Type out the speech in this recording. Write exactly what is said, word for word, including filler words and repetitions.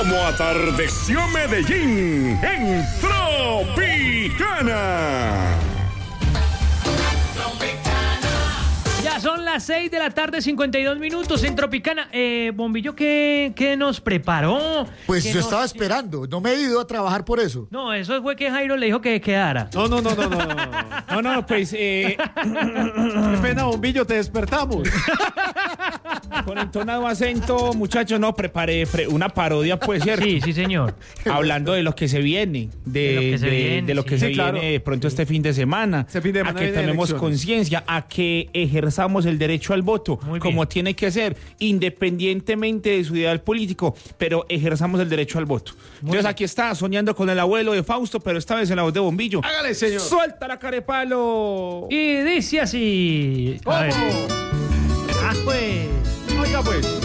como atardeció Medellín en Tropicana. Ya son las seis de la tarde, cincuenta y dos minutos en Tropicana. Eh, Bombillo, ¿qué, qué nos preparó? Pues ¿Qué yo nos... estaba esperando, no me he ido a trabajar por eso. No, eso fue que Jairo le dijo que quedara. No, no, no, no, no, no, no, no, pues, eh... qué pena, Bombillo, te despertamos. Con entonado acento, muchachos, no, preparé pre- una parodia, pues, ¿cierto? Sí, sí, señor. Hablando de lo que se viene, de, De lo que se de- viene, de lo que sí. se Sí, claro. viene de pronto este fin de semana. Este fin de semana a que vienen tomemos elecciones. conciencia, a que ejerzamos el derecho al voto, Muy bien. como tiene que ser, independientemente de su ideal político, pero ejerzamos el derecho al voto. Entonces aquí está, soñando con el abuelo de Fausto, pero esta vez en la voz de Bombillo. Hágale, señor. ¡Suelta la carepalo! Y dice así. A ver. ¿Cómo? Ah, pues. Oiga, pues.